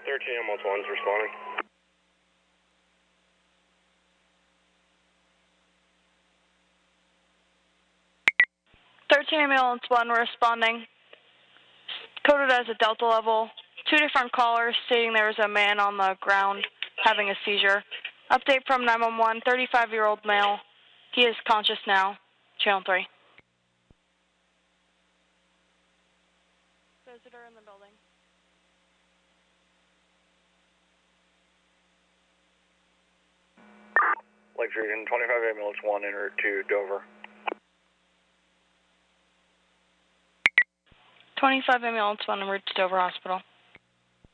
13 ambulance 1's responding. Ambulance 1 responding. Coded as a Delta level. 2 different callers stating there was a man on the ground having a seizure. Update from 911, 35-year-old male. He is conscious now. Channel 3. Visitor in the building. Lake Region 25 ambulance 1 en route to Dover. 25 ambulance 1 en route to Dover Hospital.